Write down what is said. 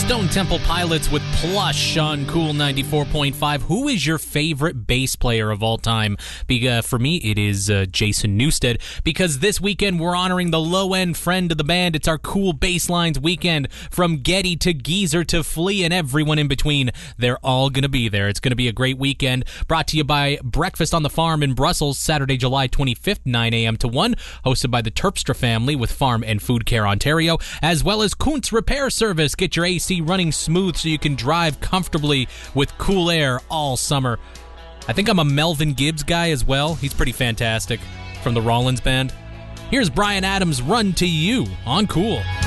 Stone Temple Pilots with Plush on Cool 94.5. Who is your favorite bass player of all time? For me, it is Jason Newsted, because this weekend we're honoring the low-end friend of the band. It's our Cool Basslines weekend. From Getty to Geezer to Flea and everyone in between, they're all going to be there. It's going to be a great weekend. Brought to you by Breakfast on the Farm in Brussels, Saturday, July 25th, 9 a.m. to 1, hosted by the Terpstra family with Farm and Food Care Ontario, as well as Kuntz Repair Service. Get your AC running smooth so you can drive comfortably with cool air all summer. I think I'm a Melvin Gibbs guy as well. He's pretty fantastic, from the Rollins Band. Here's Bryan Adams' Run to You on Cool.